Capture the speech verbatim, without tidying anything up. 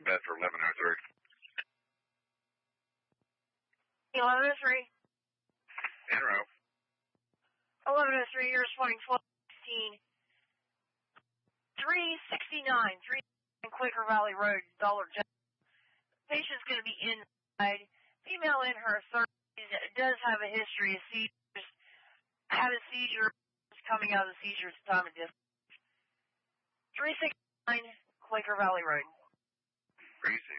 bed for eleven oh three. eleven oh three. In row. eleven oh three, you're responding twelve sixteen. three sixty-nine, three Quaker Valley Road, Dollar General. Patient's going to be inside. Female in her thirties, does have a history of seizures. Had a seizure, coming out of the seizure at the time of death. three sixty-nine, Quaker Valley Road. three sixty-nine.